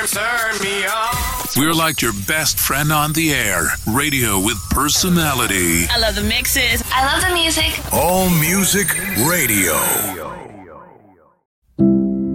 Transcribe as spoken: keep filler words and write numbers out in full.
turn me on. We're like your best friend on the air. Radio with personality. I love the mixes. I love the music. All Music Radio.